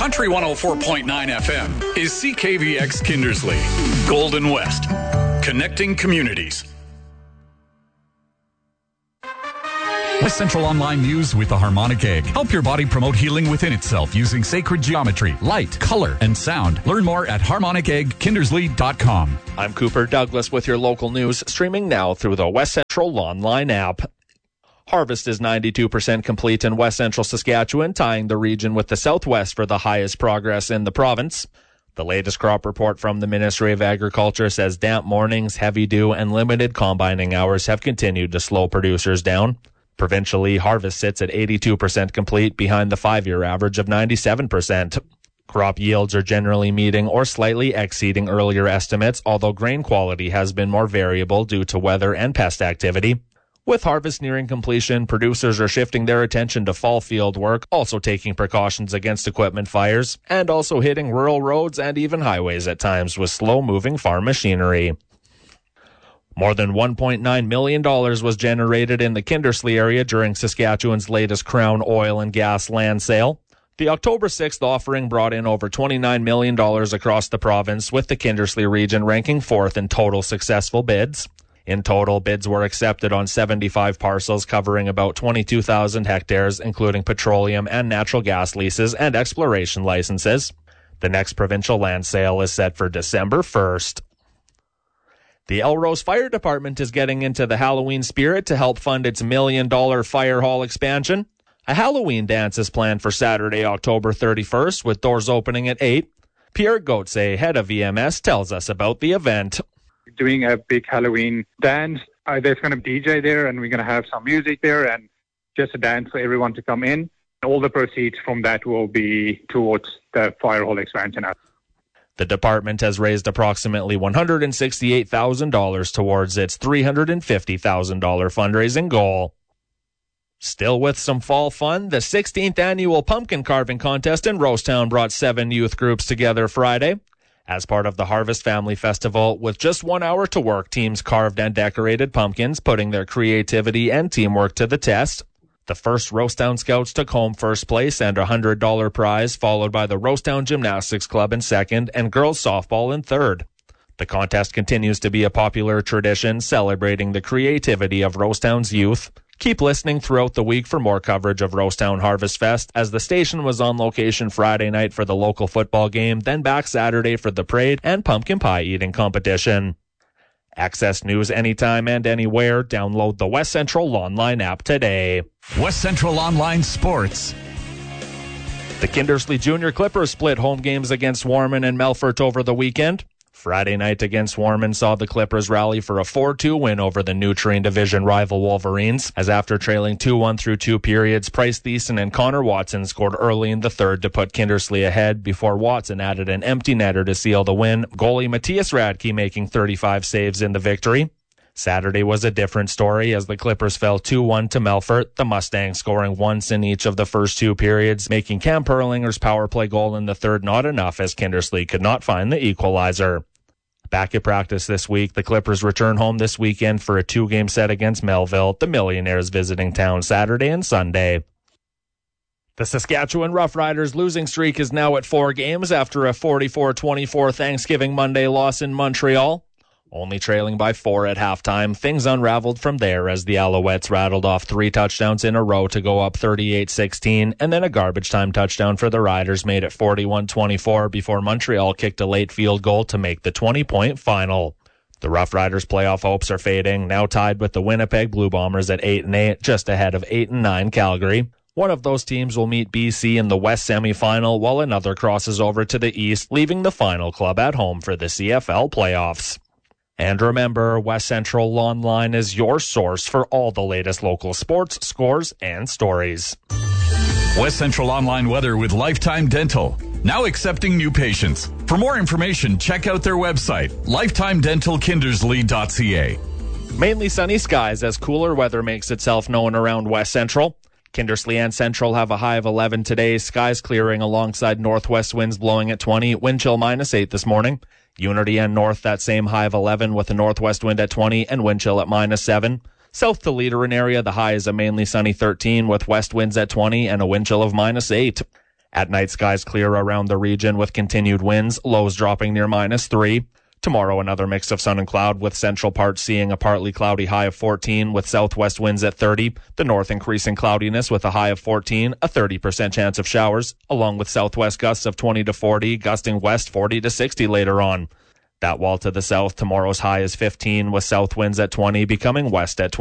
Country 104.9 FM is CKVX Kindersley, Golden West, connecting communities. West Central Online News with the Harmonic Egg. Help your body promote healing within itself using sacred geometry, light, color, and sound. Learn more at harmoniceggkindersley.com. I'm Cooper Douglas with your local news, streaming now through the West Central Online app. Harvest is 92% complete in West Central Saskatchewan, tying the region with the Southwest for the highest progress in the province. The latest crop report from the Ministry of Agriculture says damp mornings, heavy dew, and limited combining hours have continued to slow producers down. Provincially, harvest sits at 82% complete, behind the 5-year average of 97%. Crop yields are generally meeting or slightly exceeding earlier estimates, although grain quality has been more variable due to weather and pest activity. With harvest nearing completion, producers are shifting their attention to fall field work, also taking precautions against equipment fires, and also hitting rural roads and even highways at times with slow-moving farm machinery. More than $1.9 million was generated in the Kindersley area during Saskatchewan's latest Crown oil and gas land sale. The October 6th offering brought in over $29 million across the province, with the Kindersley region ranking 4th in total successful bids. In total, bids were accepted on 75 parcels covering about 22,000 hectares, including petroleum and natural gas leases and exploration licenses. The next provincial land sale is set for December 1st. The Elrose Fire Department is getting into the Halloween spirit to help fund its $1 million fire hall expansion. A Halloween dance is planned for Saturday, October 31st, with doors opening at 8. Pierre Gauthier, head of EMS, tells us about the event. Doing a big Halloween dance. There's going to be DJ there, and we're going to have some music there, and just a dance for everyone to come in. All the proceeds from that will be towards the fire hall expansion. The department has raised approximately $168,000 towards its $350,000 fundraising goal. Still with some fall fun, the 16th annual pumpkin carving contest in Rosetown brought 7 youth groups together Friday. As part of the Harvest Family Festival, with just 1 hour to work, teams carved and decorated pumpkins, putting their creativity and teamwork to the test. The first Rosetown Scouts took home first place and a $100 prize, followed by the Rosetown Gymnastics Club in second and girls softball in third. The contest continues to be a popular tradition, celebrating the creativity of Rosetown's youth. Keep listening throughout the week for more coverage of Rosetown Harvest Fest, as the station was on location Friday night for the local football game, then back Saturday for the parade and pumpkin pie eating competition. Access news anytime and anywhere. Download the West Central Online app today. West Central Online Sports. The Kindersley Junior Clippers split home games against Warman and Melfort over the weekend. Friday night against Warman saw the Clippers rally for a 4-2 win over the Nutrien Division rival Wolverines, as after trailing 2-1 through 2 periods, Price Thiessen and Connor Watson scored early in the third to put Kindersley ahead before Watson added an empty netter to seal the win, goalie Matthias Radke making 35 saves in the victory. Saturday was a different story as the Clippers fell 2-1 to Melfort, the Mustangs scoring once in each of the first 2 periods, making Cam Perlinger's power play goal in the third not enough as Kindersley could not find the equalizer. Back at practice this week, the Clippers return home this weekend for a 2-game set against Melville, the Millionaires visiting town Saturday and Sunday. The Saskatchewan Roughriders losing streak is now at 4 games after a 44-24 Thanksgiving Monday loss in Montreal. Only trailing by 4 at halftime, things unraveled from there as the Alouettes rattled off 3 touchdowns in a row to go up 38-16, and then a garbage time touchdown for the Riders made it 41-24 before Montreal kicked a late field goal to make the 20-point final. The Roughriders' playoff hopes are fading, now tied with the Winnipeg Blue Bombers at 8-8, just ahead of 8-9 Calgary. One of those teams will meet BC in the West semifinal, while another crosses over to the East, leaving the final club at home for the CFL playoffs. And remember, West Central Online is your source for all the latest local sports, scores, and stories. West Central Online weather with Lifetime Dental. Now accepting new patients. For more information, check out their website, lifetimedentalkindersley.ca. Mainly sunny skies as cooler weather makes itself known around West Central. Kindersley and Central have a high of 11 today, skies clearing alongside northwest winds blowing at 20, wind chill -8 this morning. Unity and North, that same high of 11 with a northwest wind at 20 and wind chill at -7. South to Leader area, the high is a mainly sunny 13 with west winds at 20 and a wind chill of -8. At night, skies clear around the region with continued winds, lows dropping near -3. Tomorrow, another mix of sun and cloud, with central parts seeing a partly cloudy high of 14 with southwest winds at 30. The north increasing cloudiness with a high of 14, a 30% chance of showers, along with southwest gusts of 20 to 40, gusting west 40 to 60 later on. That wall to the south, tomorrow's high is 15 with south winds at 20, becoming west at 20.